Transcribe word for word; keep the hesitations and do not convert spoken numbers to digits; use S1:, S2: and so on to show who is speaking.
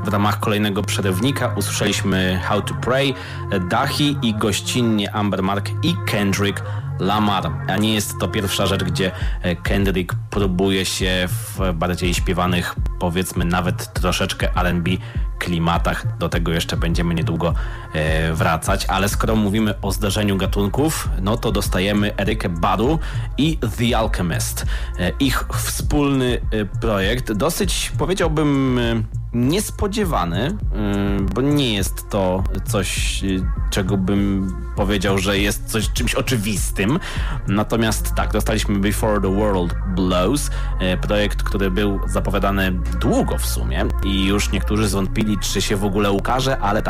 S1: W ramach kolejnego przerywnika usłyszeliśmy How to Pray, Dahi i gościnnie Amber Mark i Kendrick Lamar. A nie jest to pierwsza rzecz, gdzie Kendrick próbuje się w bardziej śpiewanych, powiedzmy nawet troszeczkę R and B klimatach. Do tego jeszcze będziemy niedługo e, wracać, ale skoro mówimy o zderzeniu gatunków, no to dostajemy Erykę Badu i The Alchemist. E, ich wspólny e, projekt, dosyć powiedziałbym e, niespodziewany, e, bo nie jest to coś, e, czego bym powiedział, że jest coś czymś oczywistym. Natomiast tak, dostaliśmy Before the World Blows, e, projekt, który był zapowiadany długo w sumie i już niektórzy zwątpili, czy się w ogóle ukaże, ale tak.